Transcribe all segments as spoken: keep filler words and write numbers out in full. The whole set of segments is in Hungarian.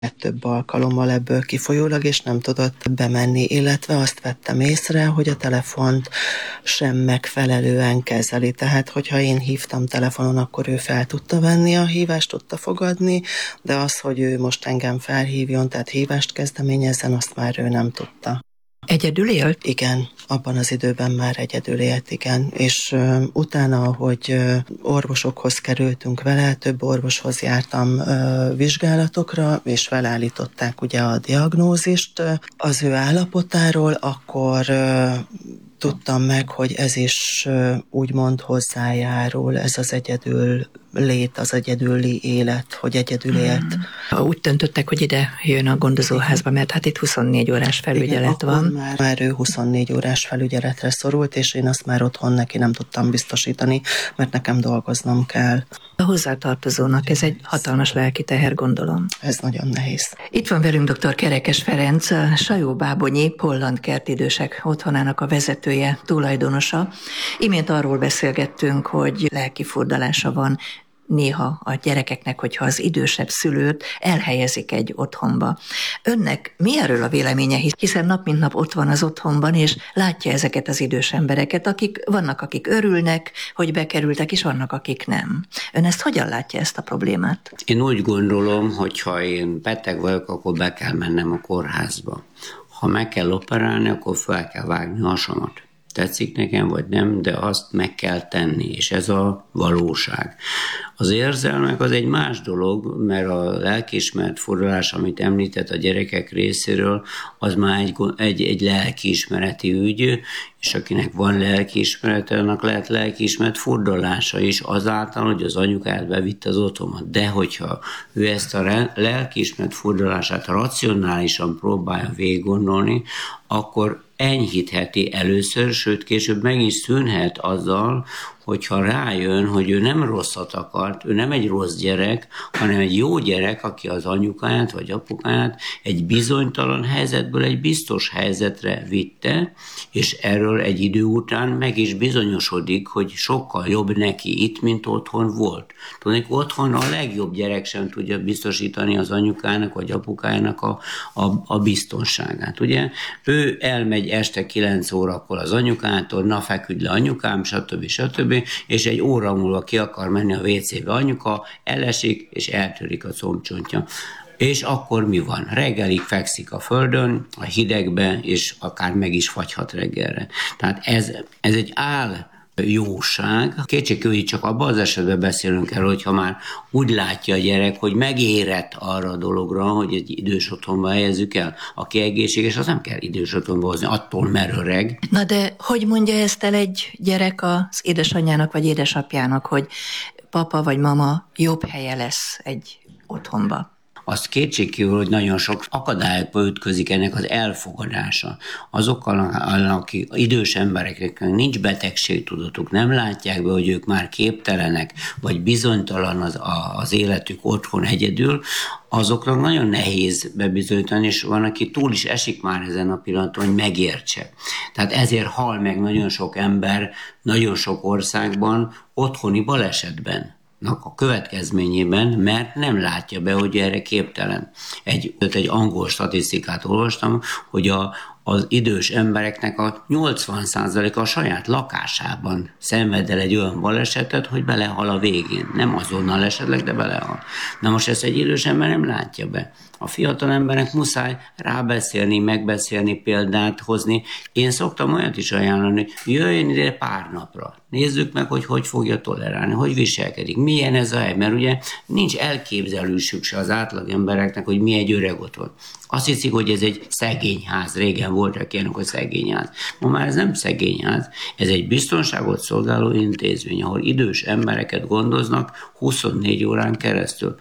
több alkalommal ebből kifolyólag, és nem tudott bemenni, illetve azt vettem észre, hogy a telefont sem megfelelően kezeli. Tehát, hogyha én hívtam telefonon, akkor ő fel tudta venni a hívást, tudta fogadni, de az, hogy ő most engem felhívjon, tehát hívást kezdeményezzen, azt már ő nem tudta. Egyedül élt? Igen, abban az időben már egyedül élt, igen. És uh, utána, hogy uh, orvosokhoz kerültünk vele, több orvoshoz jártam uh, vizsgálatokra, és felállították ugye a diagnózist uh, az ő állapotáról, akkor uh, tudtam meg, hogy ez is uh, úgymond hozzájárul, ez az egyedül lét, az egyedüli élet, hogy egyedül élt. Hmm. Úgy döntöttek, hogy ide jön a gondozóházba, mert hát itt huszonnégy órás felügyelet igen, van. Már, már ő huszonnégy órás felügyeletre szorult, és én azt már otthon neki nem tudtam biztosítani, mert nekem dolgoznom kell. A hozzátartozónak ez egy hatalmas lelki teher, gondolom. Ez nagyon nehéz. Itt van velünk dr. Kerekes Ferenc, a Sajó-Bábonyi Holland Kertidősek otthonának a vezetője, tulajdonosa. Imént arról beszélgettünk, hogy lelki furdalása van néha a gyerekeknek, hogyha az idősebb szülőt elhelyezik egy otthonba. Önnek mi erről a véleménye, hiszen nap mint nap ott van az otthonban, és látja ezeket az idős embereket, akik vannak, akik örülnek, hogy bekerültek, és vannak, akik nem. Ön ezt hogyan látja, ezt a problémát? Én úgy gondolom, hogy ha én beteg vagyok, akkor be kell mennem a kórházba. Ha meg kell operálni, akkor fel kell vágni a hasamat. Tetszik nekem, vagy nem, de azt meg kell tenni, és ez a valóság. Az érzelmek az egy más dolog, mert a lelkiismeret fordulás, amit említett a gyerekek részéről, az már egy, egy, egy lelkiismereti ügy, és akinek van lelkiismerete, annak lehet lelkiismeret fordulása is azáltal, hogy az anyukáját bevitt az otthonba. De hogyha ő ezt a lelkiismeret fordulását racionálisan próbálja végiggondolni, akkor enyhítheti először, sőt később meg is szűnhet azzal, hogyha rájön, hogy ő nem rosszat akart, ő nem egy rossz gyerek, hanem egy jó gyerek, aki az anyukáját vagy apukáját egy bizonytalan helyzetből egy biztos helyzetre vitte, és erről egy idő után meg is bizonyosodik, hogy sokkal jobb neki itt, mint otthon volt. Tudnék, otthon a legjobb gyerek sem tudja biztosítani az anyukának vagy apukájának a, a, a biztonságát. Ugye? Ő elmegy este kilenc órakor az anyukától, na feküdj le anyukám, stb. stb. És egy óra múlva ki akar menni a vécébe anyuka, elesik és eltörik a combcsontja. És akkor mi van? Reggelig fekszik a földön, a hidegbe, és akár meg is fagyhat reggelre. Tehát ez, ez egy áll jóság. Kétségkívül csak abban az esetben beszélünk erről, hogyha már úgy látja a gyerek, hogy megérett arra a dologra, hogy egy idős otthonba helyezzük el. Aki egészséges, az nem kell idős otthonba hozni, attól mer öreg. Na de hogy mondja ezt el egy gyerek az édesanyjának vagy édesapjának, hogy papa vagy mama jobb helye lesz egy otthonba? Az kétségkívül, hogy nagyon sok akadályokba ütközik ennek az elfogadása. Azokkal, akik idős embereknek nincs betegségtudatuk, nem látják be, hogy ők már képtelenek, vagy bizonytalan az, az életük otthon egyedül, azoknak nagyon nehéz bebizonyítani, és van, aki túl is esik már ezen a pillanaton, hogy megértse. Tehát ezért hal meg nagyon sok ember, nagyon sok országban otthoni balesetben a következményében, mert nem látja be, hogy erre képtelen. Egy, egy angol statisztikát olvastam, hogy a, az idős embereknek a nyolcvan százaléka a saját lakásában szenved el egy olyan balesetet, hogy belehal a végén. Nem azonnal esetleg, de belehal. Na most ezt egy idős ember nem látja be. A fiatal embernek muszáj rábeszélni, megbeszélni, példát hozni. Én szoktam olyat is ajánlani, hogy jöjjön ide pár napra. Nézzük meg, hogy hogy fogja tolerálni, hogy viselkedik, milyen ez a hely. Mert ugye nincs elképzelésük se az átlag embereknek, hogy mi egy öreg otthon. Azt hiszik, hogy ez egy szegényház. Régen voltak ilyenek, hogy szegényház. Ma már ez nem szegényház. Ez egy biztonságot szolgáló intézmény, ahol idős embereket gondoznak huszonnégy órán keresztül.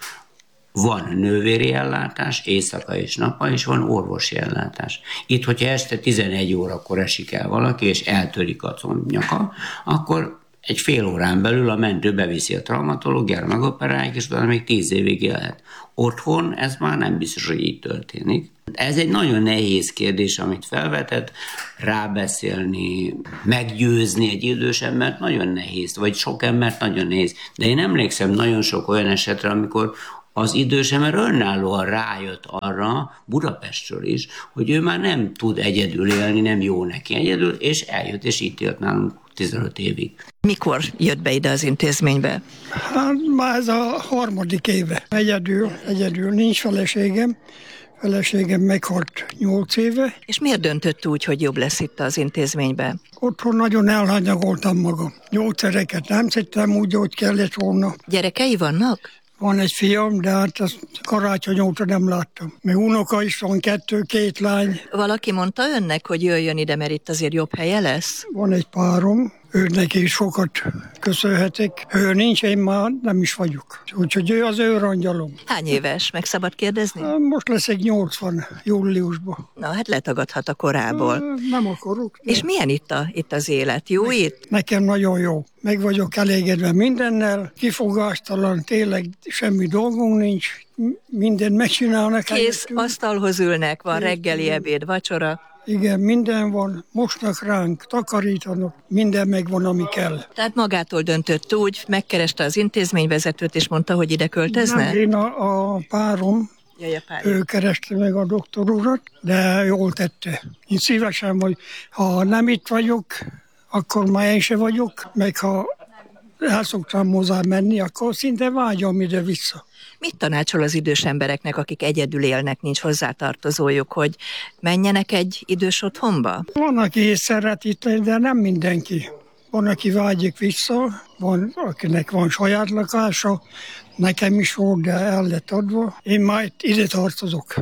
Van nővéri ellátás, éjszaka és nappal, és van orvosi ellátás. Itt, hogyha este tizenegy órakor esik el valaki, és eltörik a combnyaka, akkor egy fél órán belül a mentő beviszi a traumatológiára, megoperálják, és utána még tíz évig élhet. Otthon ez már nem biztos, hogy így történik. Ez egy nagyon nehéz kérdés, amit felvetett, rábeszélni, meggyőzni egy idős embert nagyon nehéz, vagy sok embert nagyon nehéz. De én emlékszem nagyon sok olyan esetre, amikor az idős ember önállóan rájött arra, Budapestről is, hogy ő már nem tud egyedül élni, nem jó neki egyedül, és eljött, és itt élt nálunk tizenöt évig. Mikor jött be ide az intézménybe? Hát már ez a harmadik éve. Egyedül, egyedül nincs feleségem. Feleségem meghalt nyolc éve. És miért döntött úgy, hogy jobb lesz itt az intézményben? Otthon nagyon elhanyagoltam magam. Gyógyszereket nem szedtem úgy, hogy kellett volna. Gyerekei vannak? Van egy fiam, de hát azt karácsony óta nem láttam. Még unoka is van, kettő, két lány. Valaki mondta önnek, hogy jöjjön ide, mert itt azért jobb helye lesz? Van egy párom, őt neki is sokat köszönhetek. Ő nincs, én már nem is vagyok. Úgyhogy ő az ő angyalom. Hány éves? Meg szabad kérdezni? Most leszek nyolcvan júliusban. Na, hát letagadhat a korából. Nem akarok. De... És milyen itt, a, itt az élet? Jó ne, itt? Nekem nagyon jó. Meg vagyok elégedve mindennel. Kifogástalan, tényleg semmi dolgunk nincs. Mindent megcsinálnak. Kész, helyettünk. Asztalhoz ülnek, van reggeli, ebéd, vacsora. Igen, minden van, mosnak ránk, takarítanak, minden megvan, ami kell. Tehát magától döntött úgy, megkereste az intézményvezetőt, és mondta, hogy ide költözne? Nem, én a, a párom, Jaj, a párom, ő kereste meg a doktor urat, de jól tette. Én szívesen vagy, ha nem itt vagyok, akkor már én se vagyok, meg ha el szoktam hozzá menni, akkor szinte vágyom ide vissza. Mit tanácsol az idős embereknek, akik egyedül élnek, nincs hozzátartozójuk, hogy menjenek egy idős otthonba? Van, aki szeret itt, de nem mindenki. Van, aki vágyik vissza, van, akinek van saját lakása, nekem is volt, de el lett adva. Én már ide tartozok.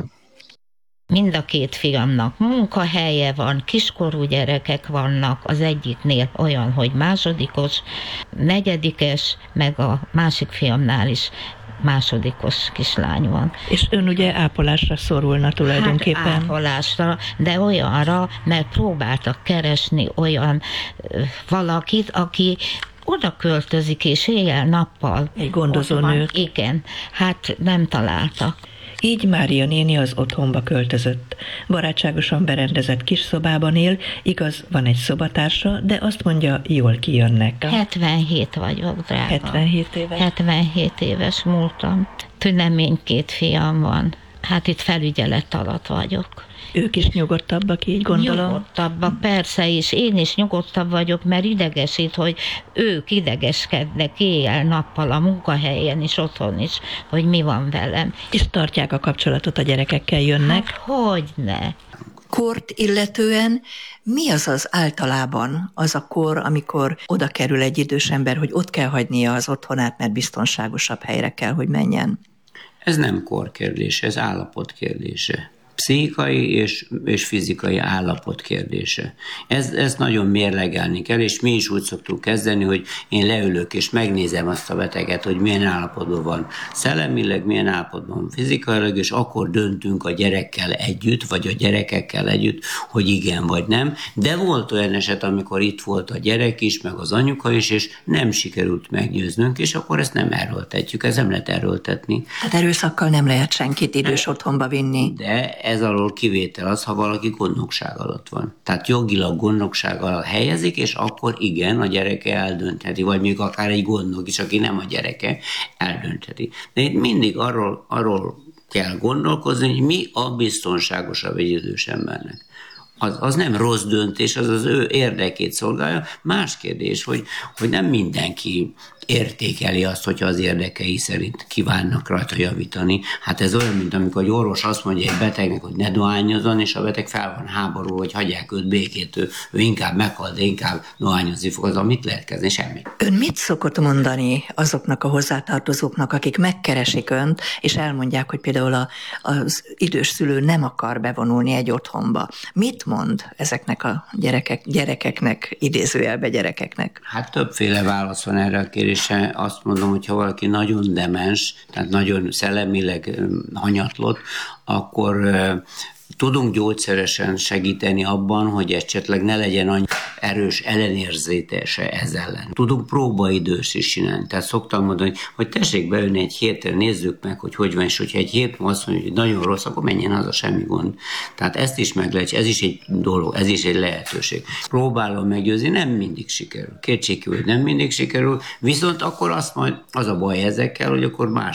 Mind a két fiamnak munkahelye van, kiskorú gyerekek vannak, az egyiknél olyan, hogy másodikos, negyedikes, meg a másik fiamnál is másodikos kislány van. És ön ugye ápolásra szorulna tulajdonképpen? Hát ápolásra, de olyanra, mert próbáltak keresni olyan ö, valakit, aki oda költözik, és éjjel-nappal. Egy gondozónőt. Igen, hát nem találtak. Így Mária néni az otthonba költözött. Barátságosan berendezett kis szobában él, igaz, van egy szobatársa, de azt mondja, jól kijönnek. hetvenhét vagyok, drága. hetvenhét éves? hetvenhét éves múltam. Tünemény két fiam van. Hát itt felügyelet alatt vagyok. Ők is nyugodtabbak, így gondolom? Nyugodtabbak, persze is. Én is nyugodtabb vagyok, mert idegesít, hogy ők idegeskednek éjjel-nappal a munkahelyen is, otthon is, hogy mi van velem. És tartják a kapcsolatot a gyerekekkel, jönnek? Hát hogyne. Kort illetően mi az az általában az a kor, amikor oda kerül egy idős ember, hogy ott kell hagynia az otthonát, mert biztonságosabb helyre kell, hogy menjen? Ez nem kor kérdése, ez állapot kérdése. Pszichikai és, és fizikai állapot kérdése. Ez, ezt nagyon mérlegelni kell, és mi is úgy szoktuk kezdeni, hogy én leülök és megnézem azt a beteget, hogy milyen állapotban van szellemileg, milyen állapotban van fizikailag, és akkor döntünk a gyerekkel együtt, vagy a gyerekekkel együtt, hogy igen vagy nem. De volt olyan eset, amikor itt volt a gyerek is, meg az anyuka is, és nem sikerült meggyőznünk, és akkor ezt nem erőltetjük, ez nem lehet erőltetni. Hát erőszakkal nem lehet senkit idős otthonba vinni. De ez alól kivétel az, ha valaki gondnokság alatt van. Tehát jogilag gondnokság alatt helyezik, és akkor igen, a gyereke eldöntheti, vagy még akár egy gondnok is, aki nem a gyereke, eldöntheti. De itt mindig arról, arról kell gondolkozni, hogy mi a biztonságosabb egy idős embernek. Az, az nem rossz döntés, az az ő érdekét szolgálja. Más kérdés, hogy, hogy nem mindenki értékeli azt, hogyha az érdekei szerint kívánnak rajta javítani. Hát ez olyan, mint amikor egy orvos azt mondja egy betegnek, hogy ne dohányozzon, és a beteg fel van háború, hogy hagyják őt békét, ő, ő inkább meghal, de inkább dohányozni fog. Az, mit lehet kezdeni? Semmi. Ön mit szokott mondani azoknak a hozzátartozóknak, akik megkeresik önt, és elmondják, hogy például a, az idős szülő nem akar bevonulni egy otthonba? Mit mond ezeknek a gyerekek, gyerekeknek, idézőjelbe gyerekeknek? Hát többféle válasz van erre a kérdésre. Azt mondom, hogy ha valaki nagyon demens, tehát nagyon szellemileg hanyatlott, akkor tudunk gyógyszeresen segíteni abban, hogy esetleg ne legyen annyi erős ellenérzése ez ellen. Tudunk próbaidős is csinálni. Tehát szoktam mondani, hogy tessék beülni egy hétre, nézzük meg, hogy hogy van, és hogyha egy hét múlva azt mondja, hogy nagyon rossz, akkor menjen haza, semmi gond. Tehát ezt is meg lehet, ez is egy dolog, ez is egy lehetőség. Próbálom meggyőzni, nem mindig sikerül. Kétségkívül, hogy nem mindig sikerül, viszont akkor azt majd, az a baj ezekkel, hogy akkor más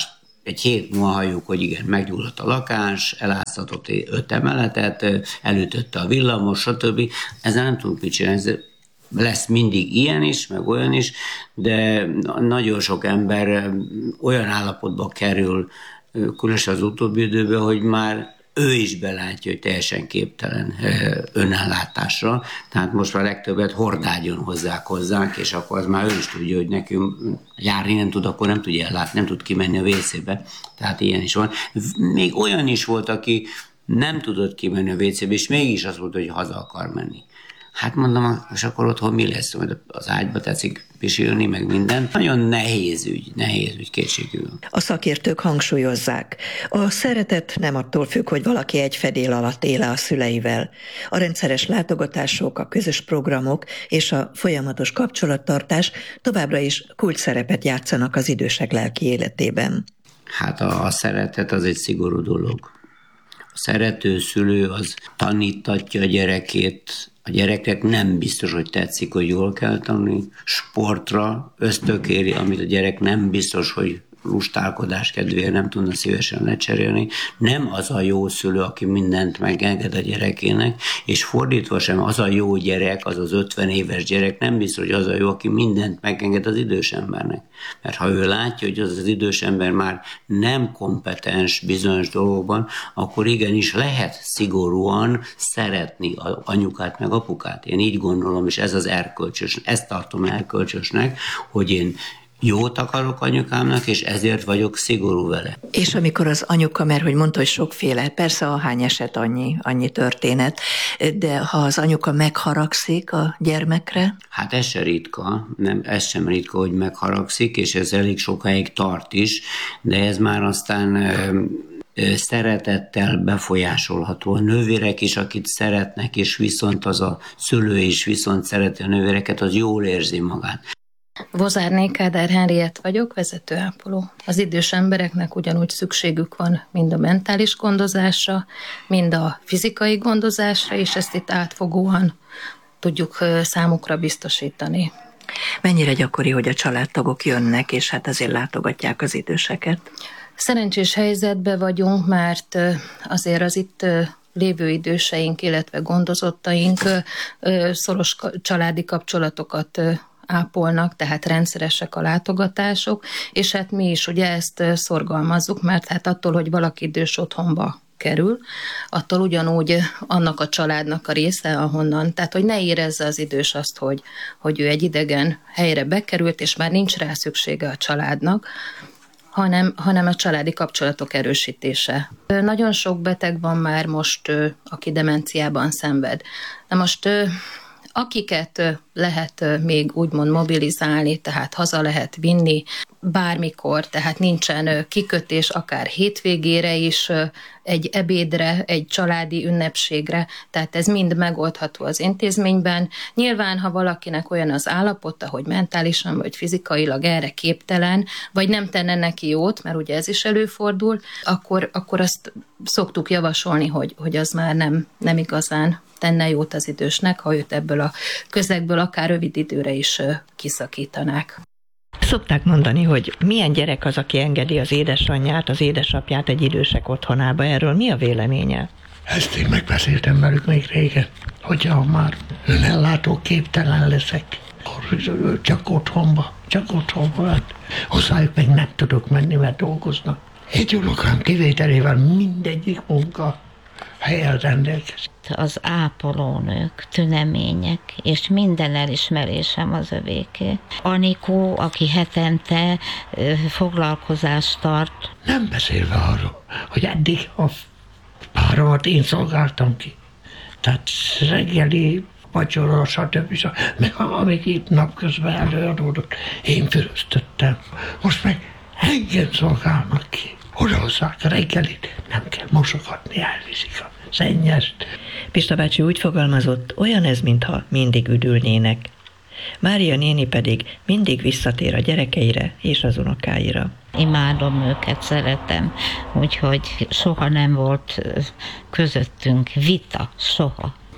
egy hét múlva halljuk, hogy igen, meggyulladt a lakás, eláztatott öt emeletet, elütötte a villamos, stb. Ezzel nem tudunk mit csinálni. Lesz mindig ilyen is, meg olyan is, de nagyon sok ember olyan állapotba kerül, különösen az utóbbi időben, hogy már ő is belátja, hogy teljesen képtelen önellátásra, tehát most már legtöbbet hordágyon hozzák hozzánk, és akkor az már ő is tudja, hogy nekünk járni nem tud, akkor nem tudja ellátni, nem tud kimenni a vécébe, tehát ilyen is van. Még olyan is volt, aki nem tudott kimenni a vécébe, és mégis azt mondta, hogy haza akar menni. Hát mondom, és akkor otthon mi lesz? Majd az ágyba tetszik pisilni, meg minden. Nagyon nehéz ügy, nehéz ügy, kétségül. A szakértők hangsúlyozzák. A szeretet nem attól függ, hogy valaki egy fedél alatt éle a szüleivel. A rendszeres látogatások, a közös programok és a folyamatos kapcsolattartás továbbra is kulcs szerepet játszanak az idősek lelki életében. Hát a, a szeretet az egy szigorú dolog. A szerető szülő az tanítatja a gyerekét. A gyereknek nem biztos, hogy tetszik, hogy jól kell tanulni. Sportra ösztökéli, amit a gyerek nem biztos, hogy lustálkodás kedvéért nem tudna szívesen lecserélni. Nem az a jó szülő, aki mindent megenged a gyerekének, és fordítva sem az a jó gyerek, az az ötven éves gyerek nem biztos, hogy az a jó, aki mindent megenged az idős embernek. Mert ha ő látja, hogy az az idős ember már nem kompetens bizonyos dolgokban, akkor igenis lehet szigorúan szeretni az anyukát meg apukát. Én így gondolom, és ez az erkölcsös, ezt tartom erkölcsösnek, hogy én jót akarok anyukámnak, és ezért vagyok szigorú vele. És amikor az anyuka, mert hogy mondta, hogy sokféle, persze ahány eset annyi, annyi történet, de ha az anyuka megharagszik a gyermekre? Hát ez se ritka, nem, ez sem ritka, hogy megharagszik, és ez elég sokáig tart is, de ez már aztán ö, szeretettel befolyásolható. A nővérek is, akit szeretnek, és viszont az a szülő is viszont szereti a nővéreket, az jól érzi magát. Vozárné Kádár Henriett vagyok, vezetőápoló. Az idős embereknek ugyanúgy szükségük van mind a mentális gondozásra, mind a fizikai gondozásra, és ezt itt átfogóan tudjuk számukra biztosítani. Mennyire gyakori, hogy a családtagok jönnek, és hát azért látogatják az időseket? Szerencsés helyzetben vagyunk, mert azért az itt lévő időseink, illetve gondozottaink szoros családi kapcsolatokat ápolnak, tehát rendszeresek a látogatások, és hát mi is ugye ezt szorgalmazzuk, mert hát attól, hogy valaki idős otthonba kerül, attól ugyanúgy annak a családnak a része, ahonnan, tehát hogy ne érezze az idős azt, hogy, hogy ő egy idegen helyre bekerült, és már nincs rá szüksége a családnak, hanem, hanem a családi kapcsolatok erősítése. Nagyon sok beteg van már most, aki demenciában szenved. Na most akiket lehet még úgymond mobilizálni, tehát haza lehet vinni bármikor, tehát nincsen kikötés, akár hétvégére is, egy ebédre, egy családi ünnepségre, tehát ez mind megoldható az intézményben. Nyilván, ha valakinek olyan az állapota, hogy mentálisan vagy fizikailag erre képtelen, vagy nem tenne neki jót, mert ugye ez is előfordul, akkor, akkor azt szoktuk javasolni, hogy, hogy az már nem, nem igazán tenne jót az idősnek, ha őt ebből a közegből akár rövid időre is kiszakítanák. Szokták mondani, hogy milyen gyerek az, aki engedi az édesanyját, az édesapját egy idősek otthonába. Erről mi a véleménye? Ezt én megbeszéltem velük még régen, hogyha már önellátó képtelen leszek, akkor csak otthonba, csak otthonba, hát hozzájuk meg nem tudok menni, mert dolgoznak. Egy unokám kivételével mindegyik munka helyen rendelkezik. Az ápolónők, tünemények, és minden elismerésem az övéké. Anikó, aki hetente foglalkozást tart. Nem beszélve arról, hogy eddig a páromat én szolgáltam ki. Tehát reggeli, vacsora, stb. Meg amíg itt napközben előadódott, én füröztöttem. Most meg engem szolgálnak ki. Odahozzák a reggelit, nem kell mosogatni, elviszik a szennyest. Pista bácsi úgy fogalmazott, olyan ez, mintha mindig üdülnének. Mária néni pedig mindig visszatér a gyerekeire és az unokáira. Imádom őket, szeretem, úgyhogy soha nem volt közöttünk vita, soha.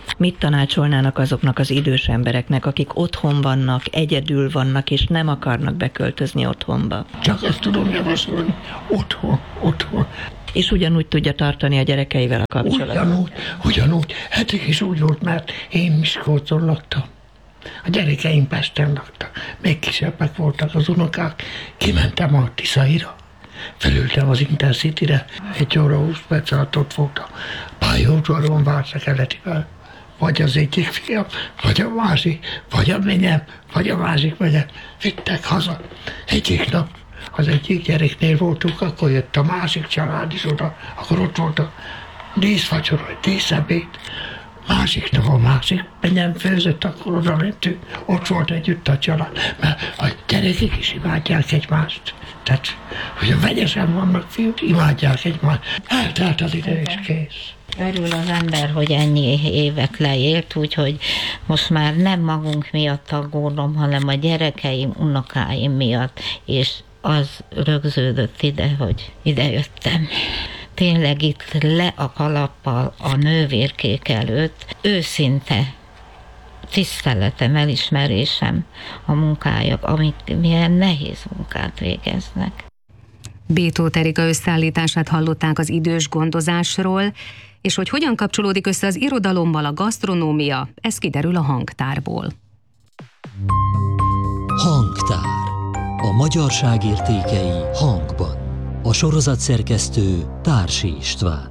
Mit tanácsolnának azoknak az idős embereknek, akik otthon vannak, egyedül vannak, és nem akarnak beköltözni otthonba? Csak ezt tudom javasolni. Otthon, otthon. És ugyanúgy tudja tartani a gyerekeivel a kapcsolatot? Ugyanúgy, ugyanúgy. Eddig is úgy volt, mert én Miskolcon laktam. A gyerekeim Pesten laktak. Még kisebbek voltak az unokák. Kimentem a Tiszaira. Felültem az Intercityre. Egy óra húsz perc alatt ott volt a pályaudvaron Vácsa keletivel. Vagy az egyik fiam, vagy a másik, vagy a menyem, vagy a másik menyem. Vittek haza. Egyik nap az egyik gyereknél voltunk, akkor jött a másik család is oda, akkor ott volt a díszvacsora, a díszebéd. Másik nap a másik menyem főzött, akkor oda mentünk, ott volt együtt a család, mert a gyerekek is imádják egymást. Tehát, hogy vegyesen vannak fiúk, imádják egymást. Eltelt az ide és kész. Örül az ember, hogy ennyi évet leélt, úgyhogy most már nem magunk miatt aggódom, hanem a gyerekeim, unokáim miatt, és az rögződött ide, hogy ide jöttem. Tényleg itt le a kalappal a nővérkék előtt, őszinte tiszteletem, elismerésem a munkájuk, amik milyen nehéz munkát végeznek. Bétót Erika összeállítását hallották az idős gondozásról, és hogy hogyan kapcsolódik össze az irodalommal a gasztronómia, ez kiderül a hangtárból. Hangtár. A magyarság értékei hangban. A sorozatszerkesztő Társi István.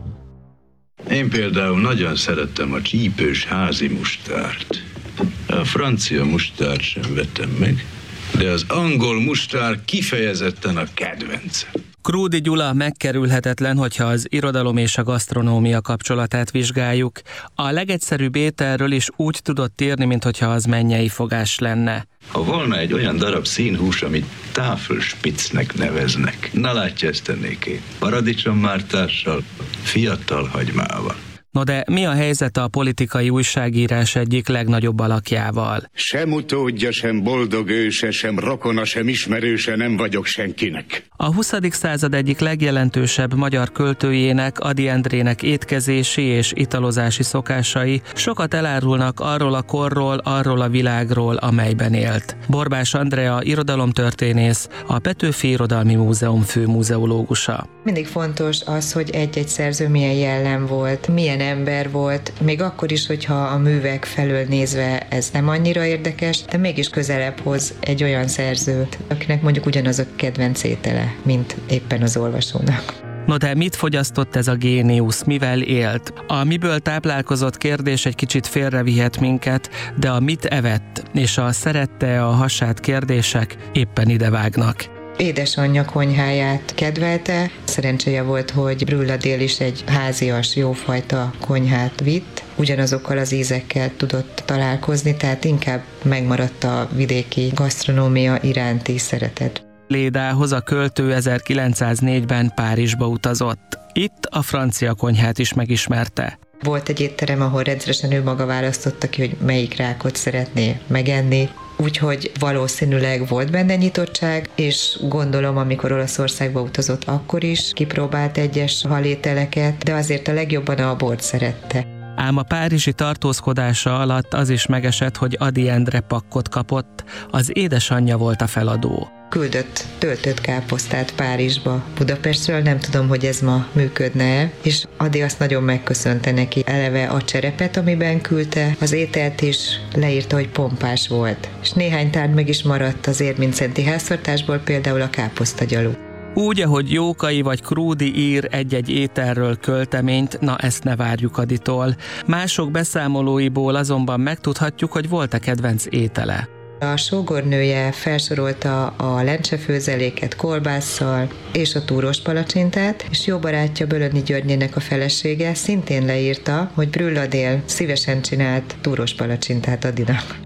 Én például nagyon szerettem a csípős házi mustárt. A francia mustárt sem vettem meg, de az angol mustár kifejezetten a kedvencem. Krúdy Gyula megkerülhetetlen, hogyha az irodalom és a gasztronómia kapcsolatát vizsgáljuk. A legegyszerűbb ételről is úgy tudott írni, minthogyha az mennyei fogás lenne. Ha volna egy olyan darab színhús, amit Tafelspitznek neveznek, na látja, ezt tennék én. Paradicsommártással, fiatal hagymával. No de mi a helyzet a politikai újságírás egyik legnagyobb alakjával? Sem utódja, sem boldog őse, sem rokona, sem ismerőse nem vagyok senkinek. A huszadik század egyik legjelentősebb magyar költőjének, Ady Endrének étkezési és italozási szokásai sokat elárulnak arról a korról, arról a világról, amelyben élt. Borbás Andrea irodalomtörténész, a Petőfi Irodalmi Múzeum főmuzeológusa. Mindig fontos az, hogy egy-egy szerző milyen jellem volt, milyen ember volt, még akkor is, hogyha a művek felől nézve ez nem annyira érdekes, de mégis közelebb hoz egy olyan szerzőt, akinek mondjuk ugyanaz a kedvenc étele, mint éppen az olvasónak. No de mit fogyasztott ez a géniusz, mivel élt? A miből táplálkozott kérdés egy kicsit félrevihet minket, de a mit evett és a szerette a hasát kérdések éppen idevágnak. Édesanyja konyháját kedvelte, szerencséje volt, hogy Brüll is egy házias, jófajta konyhát vitt, ugyanazokkal az ízekkel tudott találkozni, tehát inkább megmaradt a vidéki gasztronómia iránti szeretet. Lédához a költő ezerkilencszáznégyben Párizsba utazott. Itt a francia konyhát is megismerte. Volt egy étterem, ahol rendszeresen ő maga választotta ki, hogy melyik rákot szeretné megenni, úgyhogy valószínűleg volt benne nyitottság, és gondolom, amikor Olaszországba utazott, akkor is kipróbált egyes halételeket, de azért a legjobban a bort szerette. Ám a párizsi tartózkodása alatt az is megesett, hogy Ady Endre pakkot kapott, az édesanyja volt a feladó. Küldött töltött káposztát Párizsba. Budapestről nem tudom, hogy ez ma működne, és Ady azt nagyon megköszönte neki. Eleve a cserepet, amiben küldte, az ételt is leírta, hogy pompás volt. És néhány tárgy meg is maradt az Érmindszenty háztartásból, például a káposztagyalú. Úgy, ahogy Jókai vagy Krúdy ír egy-egy ételről költeményt, na ezt ne várjuk Adytól. Mások beszámolóiból azonban megtudhatjuk, hogy volt-e kedvenc étele. A sógornője felsorolta a lencsefőzeléket kolbásszal és a túros palacsintát, és jó barátja Bölöni Györgyének a felesége szintén leírta, hogy Brüll Adél szívesen csinált túros palacsintát Adynak.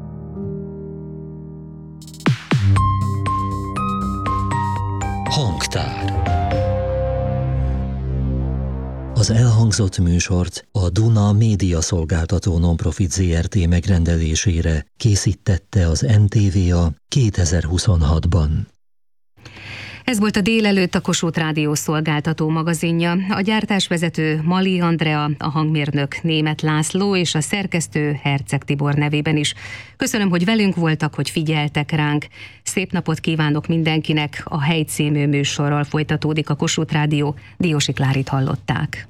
Hangtár. Az elhangzott műsort a Duna Média Szolgáltató Nonprofit zé er té megrendelésére készítette az en té vé á kétezer-huszonhatban. Ez volt a délelőtt a Kossuth Rádió szolgáltató magazinja. A gyártásvezető Mali Andrea, a hangmérnök Németh László és a szerkesztő Herceg Tibor nevében is. Köszönöm, hogy velünk voltak, hogy figyeltek ránk. Szép napot kívánok mindenkinek. A Hely című műsorral folytatódik a Kossuth Rádió. Diósi Klárit hallották.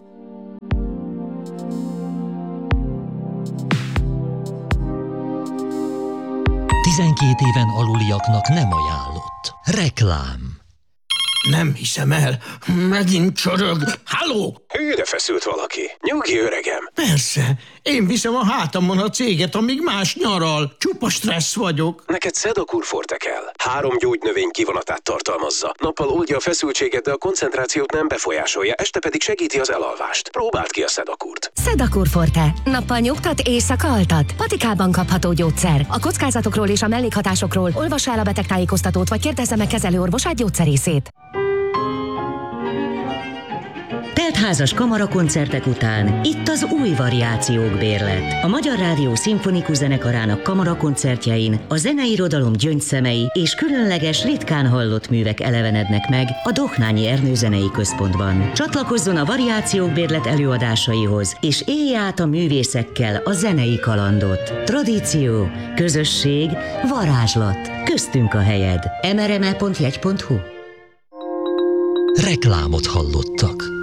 tizenkét éven aluliaknak nem ajánlott. Reklám. Nem hiszem el. Megint csorog. Halló? Hűre feszült valaki. Nyugi, öregem. Persze. Én viszem a hátamon a céget, amíg más nyaral. Csupa stressz vagyok. Neked Sedakur Forte kell. Három gyógynövény kivonatát tartalmazza. Nappal oldja a feszültséget, de a koncentrációt nem befolyásolja, este pedig segíti az elalvást. Próbáld ki a Sedakurt. Sedakur Forte. Nappal nyugtat, éjszaka altat. Patikában kapható gyógyszer. A kockázatokról és a mellékhatásokról olvas el a betegtájékoztatót, vagy kérdezze meg kezelőorvosát, gyógyszerészét. Teltházas kamarakoncertek után itt az új variációk bérlet. A Magyar Rádió Szimfonikus Zenekarának kamarakoncertjein a zeneirodalom gyöngyszemei és különleges, ritkán hallott művek elevenednek meg a Dohnányi Ernő Zenei Központban. Csatlakozzon a variációk bérlet előadásaihoz, és élje át a művészekkel a zenei kalandot. Tradíció, közösség, varázslat. Köztünk a helyed. em er em e pont jegy pont hu. Reklámot hallottak.